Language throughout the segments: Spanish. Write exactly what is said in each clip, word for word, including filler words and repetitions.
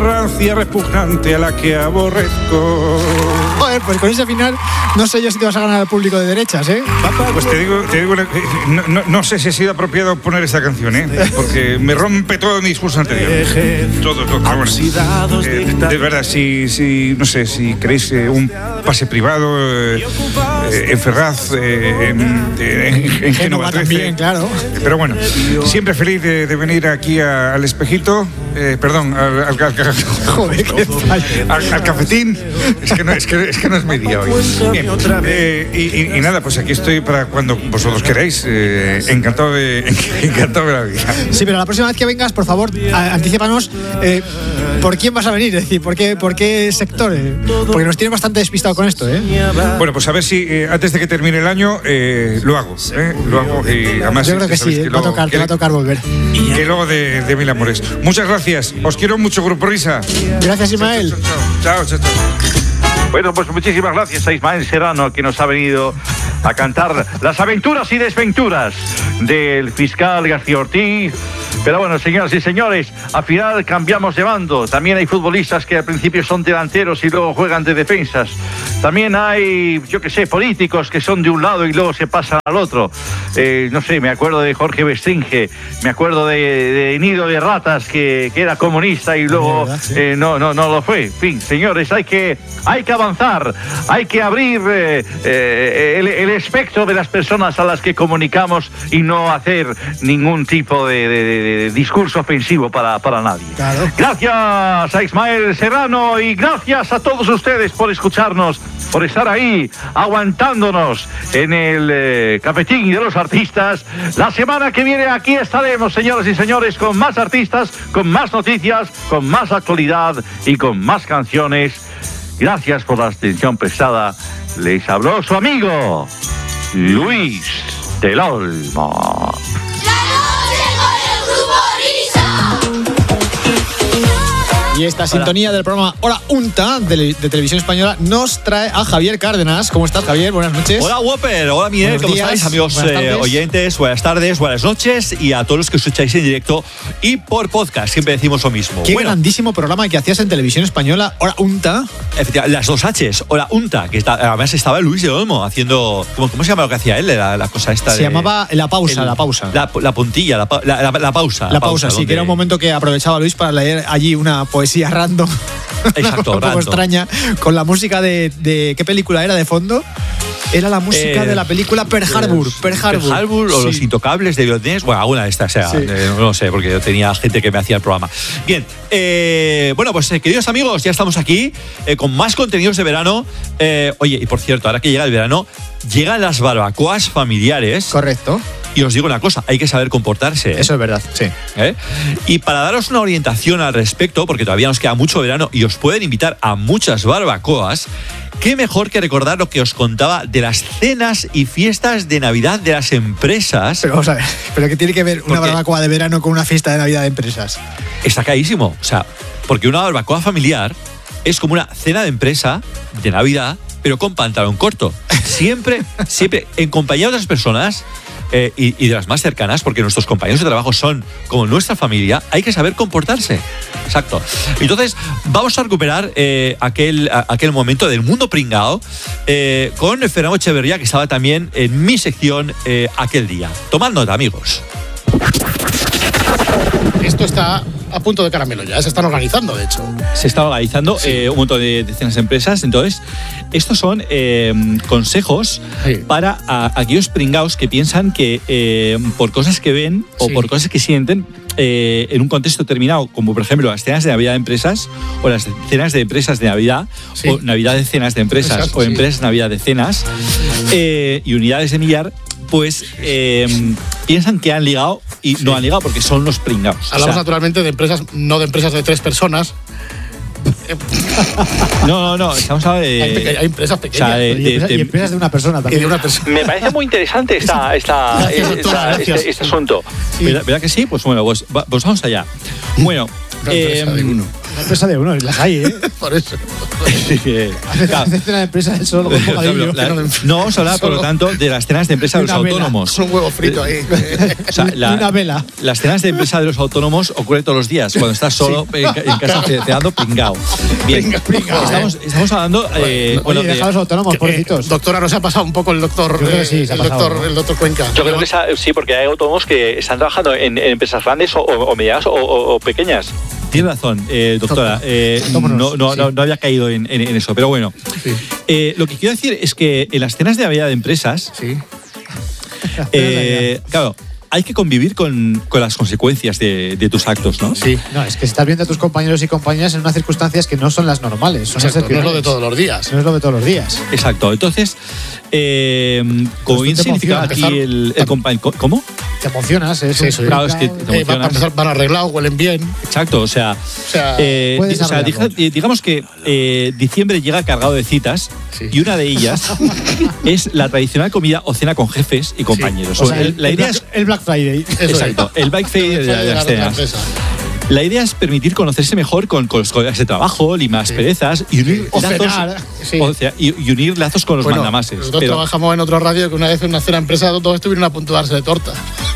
rancia repugnante a la que aborrezco. Joder, pues con ese final no sé yo si te vas a ganar al público de derechas, ¿eh? Papá, pues te digo, te digo no, no, no sé si ha sido apropiado poner esta canción, ¿eh? Porque me rompe todo mi discurso anterior. Todo, todo. Bueno, eh, de verdad, si, si, no sé, si queréis eh, un pase privado eh, eh, en Ferraz, eh, en, en, en Génova trece. También, claro. Pero bueno, siempre feliz de, de venir aquí a, al Espejito, eh, perdón, al, al, al, Joder, qué al, al cafetín. Es que, no, es, que, es que no es mi día hoy. Bien, eh, y, y, y nada, pues aquí estoy para cuando vosotros queráis. Eh, encantado, de, encantado de la vida. Sí, pero la próxima vez que vengas, por favor, anticípanos eh, por quién vas a venir, es decir, por qué, por qué sector. Eh, porque nos tienes bastante despistado con esto, ¿eh? Bueno, pues a ver si eh, antes de que termine el año eh, lo hago. Eh, lo hago y además. Yo creo que sí, que va, luego, a tocar, que, te va a tocar volver. Y que luego de, de mil amores. Muchas gracias. Os quiero mucho, Grupo Risa. Gracias, Ismael. Chao, chao, chao. Bueno, pues muchísimas gracias a Ismael Serrano, que nos ha venido a cantar las aventuras y desventuras del fiscal García Ortiz. Pero bueno, señoras y señores, al final cambiamos de bando. También hay futbolistas que al principio son delanteros y luego juegan de defensas. También hay, yo qué sé, políticos que son de un lado y luego se pasan al otro. Eh, no sé, me acuerdo de Jorge Bestringe, me acuerdo de, de Nido de Ratas, que, que era comunista y luego verdad, sí. eh, no, no, no lo fue. En fin, señores, hay que, hay que avanzar, hay que abrir eh, eh, el, el espectro de las personas a las que comunicamos y no hacer ningún tipo de, de, de discurso ofensivo para, para nadie. Claro. Gracias a Ismael Serrano y gracias a todos ustedes por escucharnos, por estar ahí aguantándonos en el eh, cafetín de los artistas. La semana que viene aquí estaremos, señoras y señores, con más artistas, con más noticias, con más actualidad y con más canciones. Gracias por la atención prestada. Les habló su amigo Luis del Olmo. Y esta sintonía del programa Hora Unta de, de Televisión Española nos trae a Javier Cárdenas. ¿Cómo estás, Javier? Buenas noches. Hola, Whopper. Hola, Miguel. Buenos ¿Cómo días. estáis, amigos eh, oyentes? Buenas tardes, buenas noches y a todos los que escucháis en directo y por podcast. Siempre decimos lo mismo. Qué bueno, grandísimo programa que hacías en Televisión Española, Hora Unta. Efectivamente, las dos H's, Hora Unta, que está, además estaba Luis del Olmo haciendo... ¿Cómo, cómo se llama lo que hacía él? La, la cosa esta Se de, llamaba La Pausa, el, la pausa. La, la puntilla, la, la, la, la pausa. La, la pausa, pausa sí, donde... que era un momento que aprovechaba Luis para leer allí una poesía random. Exacto, un poco random. extraña, con la música de, de... ¿Qué película era de fondo? Era la música eh, de la película Pearl Harbor. Pearl Harbor, Pearl Harbor o sí. Los Intocables de Viernes. Bueno, alguna de estas, o sea, sí. eh, no lo sé, porque yo tenía gente que me hacía el programa. Bien, eh, bueno, pues eh, queridos amigos, ya estamos aquí eh, con más contenidos de verano. Eh, oye, y por cierto, ahora que llega el verano, llegan las barbacoas familiares. Correcto. Y os digo una cosa, hay que saber comportarse. Eso es verdad, sí. ¿Eh? Y para daros una orientación al respecto, porque todavía nos queda mucho verano y os pueden invitar a muchas barbacoas, qué mejor que recordar lo que os contaba de las cenas y fiestas de Navidad de las empresas. Pero vamos a ver, ¿pero qué tiene que ver una porque barbacoa de verano con una fiesta de Navidad de empresas? Está carísimo. O sea, porque una barbacoa familiar es como una cena de empresa de Navidad, pero con pantalón corto. Siempre, siempre en compañía de otras personas. Eh, y, y de las más cercanas, porque nuestros compañeros de trabajo son como nuestra familia, hay que saber comportarse. Exacto. Entonces, vamos a recuperar eh, aquel, a, aquel momento del mundo pringao eh, con Fernando Echeverría, que estaba también en mi sección eh, aquel día. Tomad nota, amigos. Esto está a punto de caramelo ya, se están organizando, de hecho. Se está organizando sí. eh, un montón de decenas de empresas. Entonces, estos son eh, consejos sí. para a, aquellos pringaos que piensan que eh, por cosas que ven o sí. por cosas que sienten eh, en un contexto determinado, como por ejemplo las cenas de Navidad de empresas o las cenas de empresas de Navidad sí. o Navidad de cenas de empresas Exacto, o empresas sí. Navidad de cenas eh, y unidades de millar, pues eh, piensan que han ligado y sí. no han ligado porque son los pringados. Hablamos o sea, naturalmente de empresas, no de empresas de tres personas. No, no, no, estamos hablando de... Hay, peque- hay empresas pequeñas. O sea, de, de, y, empresas, de, y empresas de una persona también. De una persona. Me parece muy interesante esta, esta, gracias, esta, doctora, este, este asunto. Sí. ¿Verdad, ¿Verdad que sí? Pues bueno, pues, pues vamos allá. Bueno, eh, La empresa de uno, las hay, ¿eh? Por eso. Hace cena de empresa del solo con bocadillo. La, no vamos a hablar, por lo tanto, de las cenas de empresa de los autónomos. Un huevo frito ahí. O sea, la, una vela. Las cenas de empresa de los autónomos ocurren todos los días, cuando estás solo sí. en, en casa cenando pringao. Bien, Pringa, pringa, estamos, estamos hablando. Eh, Oye, bueno, deja a los autónomos, pobrecitos. Eh, doctora, ¿nos ha pasado un poco el doctor, Yo creo que sí, se ha el, pasado, doctor ¿no? el doctor Cuenca? Yo creo que esa- sí, porque hay autónomos que están trabajando en, en empresas grandes o, o medianas o, o- o pequeñas. Tiene razón, eh, doctora. Eh, no, Vámonos, no, sí. no, no había caído en, en- en eso, pero bueno. Sí. Eh, lo que quiero decir es que en las cenas de Navidad de empresas, Sí. eh, claro, hay que convivir con, con las consecuencias de, de tus actos, ¿no? Sí. No, es que estás viendo a tus compañeros y compañeras en unas circunstancias que no son las normales. Son Exacto, no es lo de excepcionales. todos los días. No es lo de todos los días. Exacto. Entonces, eh, como Pues bien tú te significaba emocionas, aquí el, el compañero. ¿Cómo? Te emocionas, es Sí, un sí. Claro, es que pringao. te Eh, para empezar, van arreglados, huelen bien. Exacto, o sea, O sea, eh, puedes di- o sea, arreglarlo. diga- eh, digamos que eh, diciembre llega cargado de citas Sí. y una de ellas es la tradicional comida o cena con jefes y compañeros. O sea, El- el, la el idea Black, es el Black Friday. eso exacto, es. el bike fair de, de las cenas. empresa. La idea es permitir conocerse mejor con, con los colegas de trabajo, limar perezas y unir O lazos, cenar. Sí. o sea, y, y unir lazos con los Bueno, mandamases. nosotros Pero, trabajamos en otra radio que una vez en una cena empresa todos estuvieron a punto de darse de torta.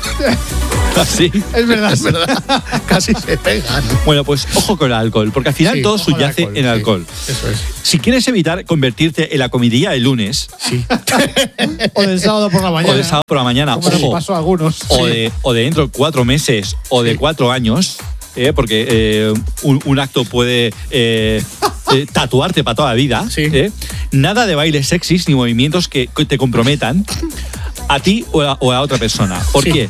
sí. Es verdad. Es verdad. Casi se pegan. Bueno, pues ojo con el alcohol, porque al final Sí, todo ojo al subyace alcohol, en sí. alcohol. Eso es. Si quieres evitar convertirte en la comidilla del lunes Sí. O del sábado por la mañana. o de sábado por la mañana, Como nos ojo, pasó a algunos. o, de, o de dentro de cuatro meses o de cuatro años, eh, porque eh, un, un acto puede eh, eh, tatuarte para toda la vida. Sí. eh. Nada de bailes sexys ni movimientos que, que te comprometan a ti o a, o a otra persona. ¿Por Sí. qué?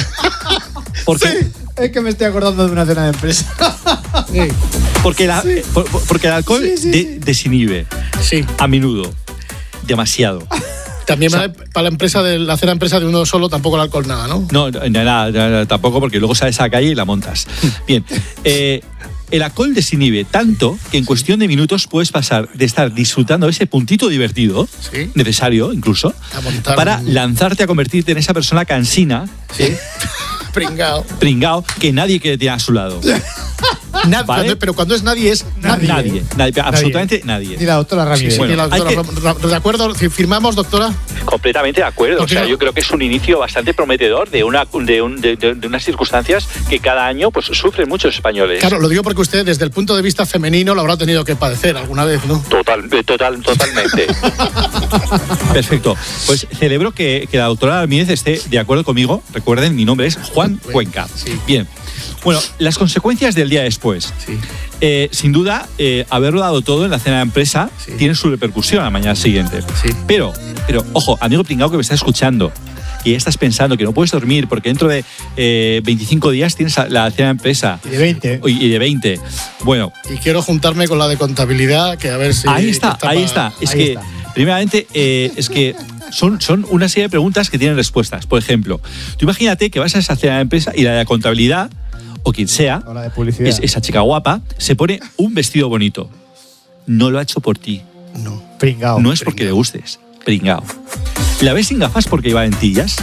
Porque, Es que me estoy acordando de una cena de empresa. Sí. porque, la- eh, por- por- porque el alcohol Sí, sí, de- sí. desinhibe Sí. a menudo, demasiado. También O sea, vale para la empresa de la cena empresa de uno solo tampoco el alcohol nada, ¿no? No, no, nada, nada, tampoco, porque luego sales a la calle y la montas. Bien, eh, el alcohol desinhibe tanto que en cuestión de minutos puedes pasar de estar disfrutando ese puntito divertido, Sí. necesario incluso, A montar para un- lanzarte a convertirte en esa persona cansina, Sí. Pringao. pringao, que nadie quiere tener a su lado. Nad- Vale. cuando- pero cuando es nadie es nadie. Nadie, nadie, absolutamente nadie. Ni la doctora Sí, Ramírez. sí, Bueno, y la hay doctora, ra- ¿de acuerdo? Si firmamos, doctora? Completamente de acuerdo. Porque O sea, no- yo creo que es un inicio bastante prometedor de, una, de, un- de- de- de unas circunstancias que cada año pues, sufren muchos españoles. Claro, lo digo porque usted desde el punto de vista femenino lo habrá tenido que padecer alguna vez, ¿no? Total, eh, total, totalmente. Perfecto. Pues celebro que, que la doctora Ramírez esté de acuerdo conmigo. Recuerden, mi nombre es Juan Cuenca. Sí. Bien. Bueno, las consecuencias del día después. Sí. Eh, sin duda, eh, haberlo dado todo en la cena de empresa Sí. tiene su repercusión a la mañana siguiente. Sí. Pero, pero, ojo, amigo pringao que me está escuchando y ya estás pensando que no puedes dormir porque dentro de eh, veinticinco días tienes la cena de empresa Y de veinte. y de veinte. Bueno, Y quiero juntarme con la de contabilidad, que a ver si... ahí está, que ahí pa- está. Es ahí que, está. primeramente, eh, es que son, son una serie de preguntas que tienen respuestas. Por ejemplo, tú imagínate que vas a esa cena de empresa y la de contabilidad, o quien sea, O la de publicidad. es, esa chica guapa, se pone un vestido bonito. No lo ha hecho por ti. No. Pringao. No es porque le gustes. Pringao. ¿La ves sin gafas porque lleva lentillas?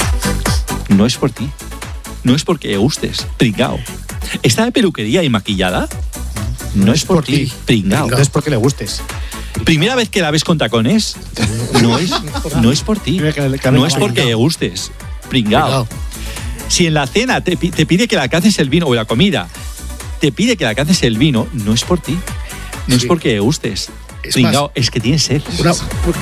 No es por ti. No es porque le gustes. Pringao. ¿Está de peluquería y maquillada? No es por ti. Pringao. Entonces, ¿por qué le gustes? ¿Primera vez que la ves con tacones? No es, no es por ti. Mira que le- que No le- es porque le gustes. Pringao. Pringao. Si en la cena te, pi- te pide que le alcances el vino, o en la comida, te pide que le alcances el vino, no es por ti. No es Sí. porque le gustes. Es Pringao, más- es que tienes sed. Una...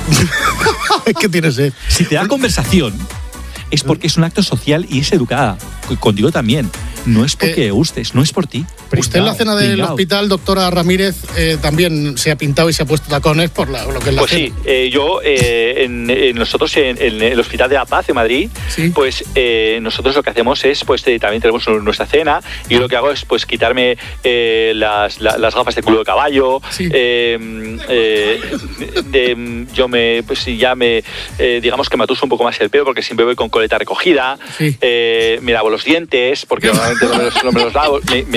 es que tienes sed. Si te da conversación, es porque es un acto social y es educada. C- Contigo también. No es porque Eh, le gustes, no es por ti. Usted en la cena del Pringao. hospital, doctora Ramírez, eh, también se ha pintado y se ha puesto tacones por la- lo que es la Pues cena. sí, eh, yo, eh, en, en nosotros en, en el Hospital de la Paz de Madrid, Sí. pues eh, nosotros lo que hacemos es, pues eh, también tenemos nuestra cena y yo lo que hago es pues quitarme eh, las, la- las gafas de culo de caballo, Sí. eh, eh, de- yo me, pues sí, ya me, eh, digamos que me atuso un poco más el pelo porque siempre voy con coleta recogida, Sí. eh, me lavo los dientes porque normalmente no me los, no me los lavo, me, me ducho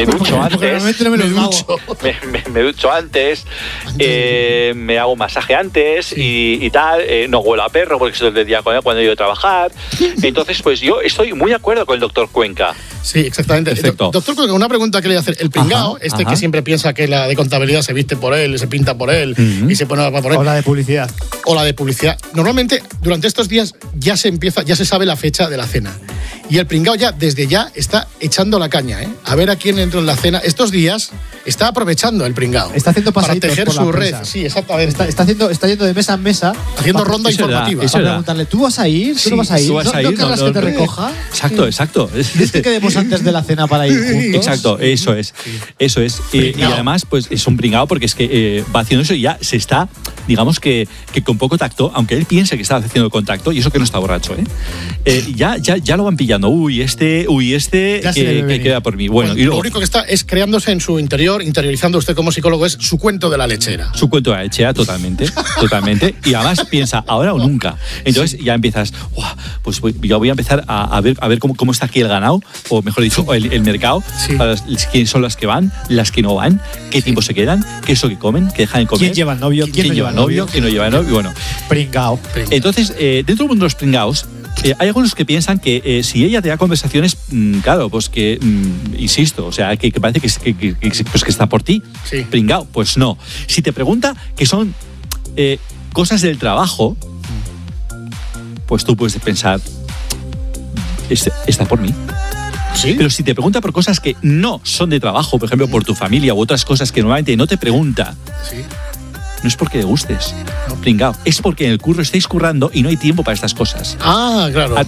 antes. Normalmente no me, Me lo hago. ducho. Me, me- me ducho antes, eh, me hago un masaje antes y, y tal, eh, no huelo a perro porque estoy todo el día con él cuando he ido a trabajar. Entonces, pues yo estoy muy de acuerdo con el doctor Cuenca. Sí, exactamente. Perfecto. Do- Doctor, una pregunta que le voy a hacer. El pringao, Ajá, este ajá. que siempre piensa que la de contabilidad se viste por él, se pinta por él Ujú. y se pone a por él. O la de publicidad. O la de publicidad. Normalmente, durante estos días ya se empieza, ya se sabe la fecha de la cena. Y el pringao ya, desde ya, está echando la caña, ¿eh? A ver a quién entra en la cena. Estos días está aprovechando el pringao. Está haciendo para pasaditos tejer por la su red. empresa. Sí, exactamente. Está, está, haciendo, está yendo de mesa en mesa. haciendo para- ronda eso es verdad, informativa. eso Para es verdad. preguntarle, ¿tú vas a ir? ¿Tú Sí, no vas a ir? tú vas ¿No, a no ir, querrás no, que te no. recoja? Exacto, exacto. ¿Quieres que quedemos antes de la cena para ir juntos? Exacto, eso es. Eso es. Y, y Pringao. además, pues es un pringao porque es que eh, va haciendo eso y ya se está, digamos que, que con poco tacto, aunque él piense que está haciendo contacto, y eso que no está borracho, ¿eh? Eh, ya, ya, ya lo van pillando. Uy, este, uy, este, Ya se le ve que, que venir. queda por mí. Bueno, Bueno, y lo luego, único que está es creándose en su interior, interiorizando usted como psicólogo, es su cuento de la lechera. su cuento de la lechera totalmente, totalmente. Y además piensa, ahora o nunca. Entonces ya empiezas, "Uah, pues voy- yo voy a empezar a, a ver, a ver cómo, cómo está aquí el ganado, o mejor dicho, el, el mercado, Sí. para las- quiénes son las que van, las que no van, qué tiempo se quedan, qué es lo que comen, qué dejan de comer. ¿Quién lleva novio? ¿Quién, no lleva novio? ¿Quién no lleva novio? Bueno, Pringao. entonces, eh, dentro del mundo de los pringaos, eh, hay algunos que piensan que eh, si ella te da conversaciones, mm, claro, pues que, mm, insisto, o sea, que, que parece que, es- que- que- que- pues que está por ti, Sí. pringao, pues no. Si te pregunta que son eh, cosas del trabajo, pues tú puedes pensar, "Este- está por mí. ¿Sí? Pero si te pregunta por cosas que no son de trabajo, por ejemplo, por tu familia u otras cosas que normalmente no te pregunta, Sí. no es porque le gustes, pringao, es porque en el curro estáis currando y no hay tiempo para estas cosas. Ah, claro. A-